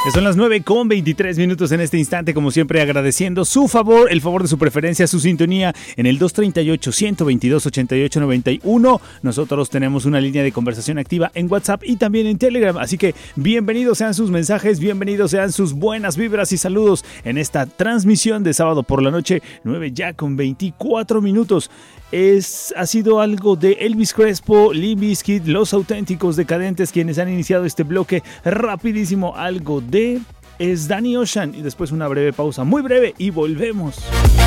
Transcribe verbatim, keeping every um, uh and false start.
Son las nueve con veintitrés minutos en este instante, como siempre agradeciendo su favor, el favor de su preferencia, su sintonía en el dos treinta y ocho, ciento veintidós, ochenta y ocho noventa y uno. Nosotros tenemos una línea de conversación activa en WhatsApp y también en Telegram, así que bienvenidos sean sus mensajes, bienvenidos sean sus buenas vibras y saludos en esta transmisión de sábado por la noche, nueve ya con veinticuatro minutos. Es, ha sido algo de Elvis Crespo, Limp Bizkit, Los Auténticos Decadentes quienes han iniciado este bloque rapidísimo, algo de... es Danny Ocean y después una breve pausa, muy breve y volvemos.